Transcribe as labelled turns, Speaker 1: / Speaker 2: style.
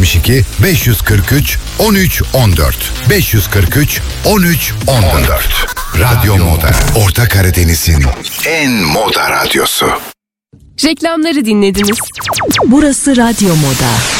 Speaker 1: 572 543 13 14 543 13 14. Radyo Moda, Orta Karadeniz'in en moda radyosu.
Speaker 2: Reklamları dinlediniz.
Speaker 3: Burası Radyo Moda.